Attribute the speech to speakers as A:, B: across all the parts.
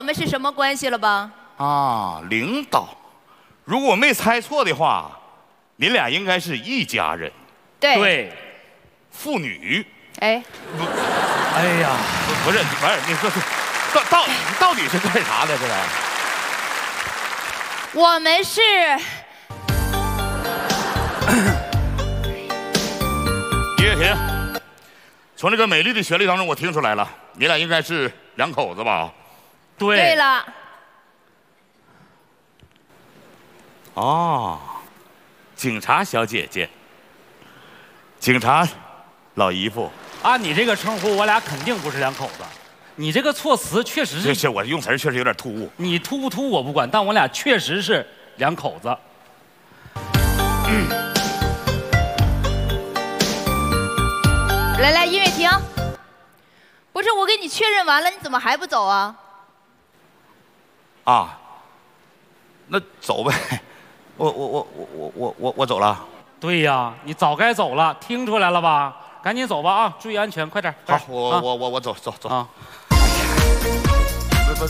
A: 我们是什么关系了吧？
B: 啊，领导，如果我没猜错的话，你俩应该是一家人。
A: 对。
C: 对。
B: 父女。
A: 哎。
C: 哎呀，
B: 不是，你说到底是干啥的？这是？
A: 我们是。
B: 音乐停。从这个美丽的旋律当中，我听出来了，你俩应该是两口子吧？
C: 对。
A: 对了。
B: 哦，警察小姐姐，警察老姨夫。
C: 按你这个称呼，我俩肯定不是两口子。你这个措辞确实是，
B: 我用词确实有点突兀。
C: 你突不突我不管，但我俩确实是两口子。
A: 来，音乐停。不是，我给你确认完了，你怎么还不走啊？
B: 啊，那走呗。我走了。
C: 对呀，你早该走了，听出来了吧？赶紧走吧啊！注意安全，快点。
B: 好，我走啊。不，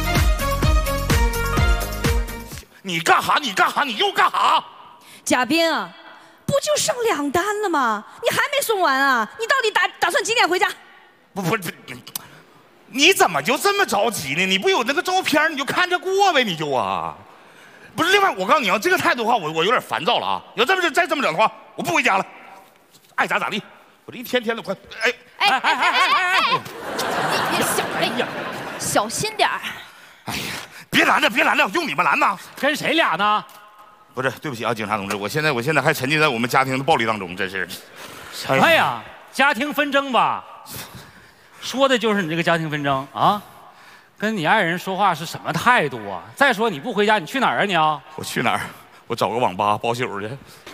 B: 你干哈？你又干哈？
D: 贾斌啊，不就剩2单了吗？你还没送完啊？你到底打算几点回家？
B: 不是，你怎么就这么着急呢？你不有那个照片，你就看着过呗，你就啊。不是，另外我告诉你啊，这个态度的话，我有点烦躁了啊！要再这么整的话，我不回家了，爱咋咋地。我这一天天的快，
A: 你小心点儿。
B: 哎呀，别拦着，用你们拦呐！
C: 跟谁俩呢？
B: 不是，对不起啊，警察同志，我现在还沉浸在我们家庭的暴力当中，真是。
C: 什么呀？家庭纷争吧？说的就是你这个家庭纷争啊！跟你爱人说话是什么态度啊？再说你不回家，你去哪儿啊你啊？
B: 我去哪儿？我找个网吧包宿去。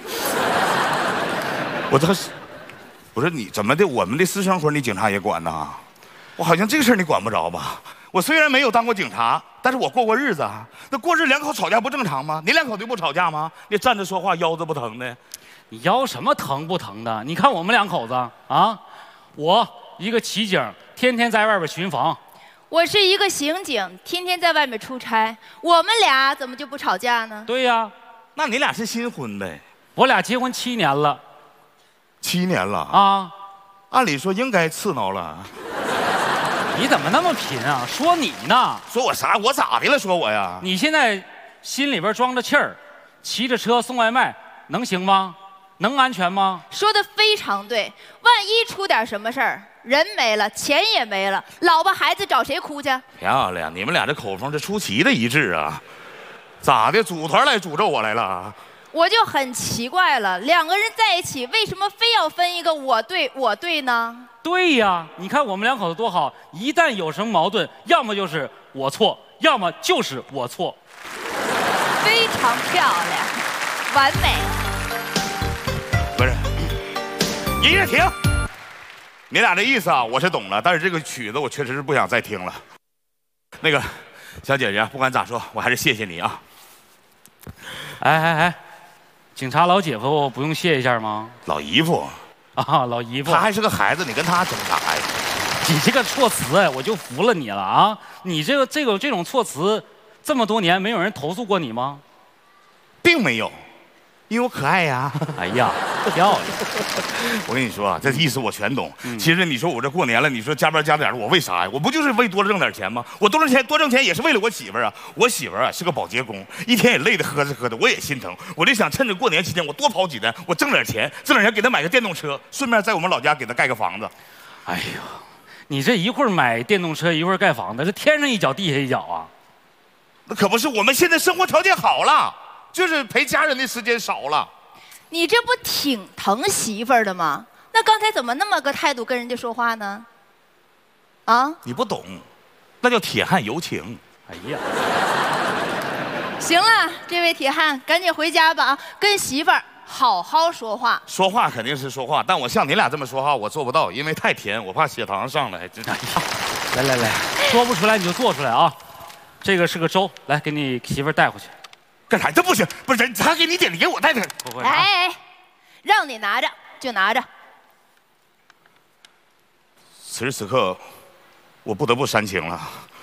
B: 我这是，不是你怎么的？我们的私生活你警察也管呐？我好像这个事儿你管不着吧？我虽然没有当过警察，但是我过过日子啊。那过日两口吵架不正常吗？你两口就不吵架吗？你站着说话腰子不疼的？
C: 你腰什么疼不疼的？你看我们两口子啊，我一个骑警，天天在外边巡防。
A: 我是一个刑警，天天在外面出差，我们俩怎么就不吵架呢？
C: 对呀，
B: 那你俩是新婚呗？
C: 我俩结婚7年了。
B: 7年了
C: 啊？
B: 按理说应该刺挠了。
C: 你怎么那么贫啊？说你呢？
B: 说我啥？我咋的了？说我呀？
C: 你现在心里边装着气儿，骑着车送外卖，能行吗？能安全吗？
A: 说的非常对，万一出点什么事儿，人没了，钱也没了，老婆孩子找谁哭去？
B: 漂亮，你们俩这口风是出奇的一致啊！咋的？组团来诅咒我来了？
A: 我就很奇怪了，两个人在一起，为什么非要分一个我对呢？
C: 对呀，你看我们两口子多好，一旦有什么矛盾，要么就是我错，要么就是我错。
A: 非常漂亮，完美。
B: 不是，音乐停。你俩这意思啊，我是懂了，但是这个曲子我确实是不想再听了。那个小姐姐，不管咋说，我还是谢谢你啊。
C: 哎，警察老姐夫不用谢一下吗？
B: 老姨夫
C: 啊，老姨夫，
B: 他还是个孩子，你跟他争啥呀？
C: 你这个措辞哎，我就服了你了啊！你这种措辞，这么多年没有人投诉过你吗？
B: 并没有。因为我可爱呀！
C: 哎呀，漂亮！
B: 我跟你说啊，这意思我全懂。其实你说我这过年了，你说加班加点的，我为啥呀？我不就是为多挣点钱吗？我多挣钱也是为了我媳妇儿啊！我媳妇儿啊是个保洁工，一天也累得喝的，我也心疼。我就想趁着过年期间，我多跑几单，我挣点钱给她买个电动车，顺便在我们老家给她盖个房子。
C: 哎呦，你这一会儿买电动车，一会儿盖房子，这天上一脚地下一脚啊！
B: 那可不是，我们现在生活条件好了。就是陪家人的时间少了，
A: 你这不挺疼媳妇儿的吗？那刚才怎么那么个态度跟人家说话呢？啊？
B: 你不懂，那叫铁汉柔情。
C: 哎呀，
A: 行了，这位铁汉，赶紧回家吧啊，跟媳妇儿好好说话。
B: 说话肯定是说话，但我像你俩这么说话，我做不到，因为太甜，我怕血糖上来。真的。
C: 来，说不出来你就做出来啊！这个是个粥，来给你媳妇儿带回去。
B: 干啥？这不行，不是他给你点的，给我带的。
A: 哎，让你拿着就拿着。
B: 此时此刻，我不得不煽情了。